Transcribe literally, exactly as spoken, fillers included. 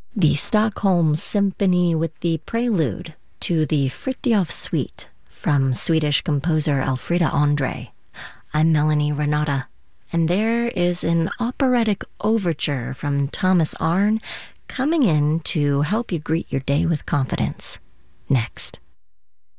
The Stockholm Symphony with the prelude to the Fritjof Suite from Swedish composer Elfrida Andre. I'm Melanie Renata, and there is an operatic overture from Thomas Arne coming in to help you greet your day with confidence. Next.